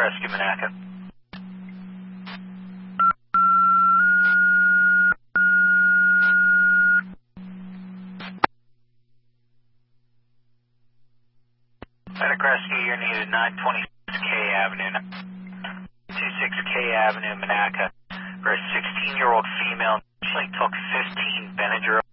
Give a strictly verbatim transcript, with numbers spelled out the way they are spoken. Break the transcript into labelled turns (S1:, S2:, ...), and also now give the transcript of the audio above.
S1: Rescue Monaca. Medic Rescue, you're needed nine twenty-six K Avenue, twenty-six K Avenue, Monaca, for a sixteen-year-old female. She took fifteen Benadryl.